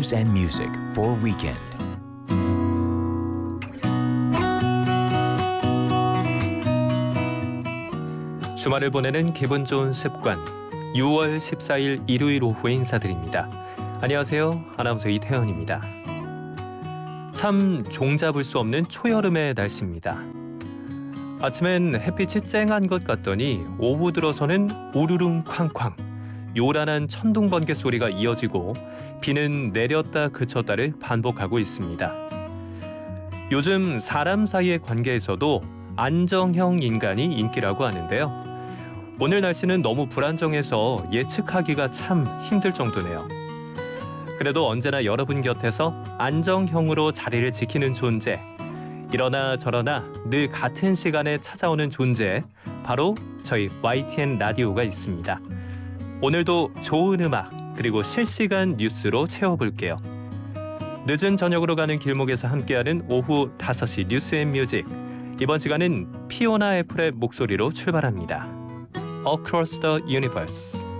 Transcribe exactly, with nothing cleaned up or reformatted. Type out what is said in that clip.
News and music for weekend. 주말을 보내는 기분 좋은 습관. 유월 십사일 일요일 오후에 인사드립니다. 안녕하세요. 아나운서 이태현입니다. 참 종잡을 수 없는 초여름의 날씨입니다. 아침엔 햇빛이 쨍한 것 같더니 오후 들어서는 우르릉 쾅쾅 요란한 천둥 번개 소리가 이어지고 비는 내렸다 그쳤다를 반복하고 있습니다. 요즘 사람 사이의 관계에서도 안정형 인간이 인기라고 하는데요. 오늘 날씨는 너무 불안정해서 예측하기가 참 힘들 정도네요. 그래도 언제나 여러분 곁에서 안정형으로 자리를 지키는 존재, 이러나 저러나 늘 같은 시간에 찾아오는 존재, 바로 저희 와이티엔 라디오가 있습니다. 오늘도 좋은 음악 그리고 실시간 뉴스로 채워볼게요. 늦은 저녁으로 가는 길목에서 함께하는 오후 다섯 시 뉴스 앤 뮤직. 이번 시간은 피오나 애플의 목소리로 출발합니다. Across the Universe.